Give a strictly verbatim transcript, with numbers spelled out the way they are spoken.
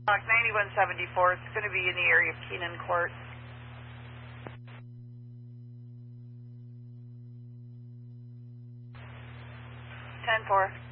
Block ninety-one seventy-four, it's going to be in the area of Keenan Court. ten four.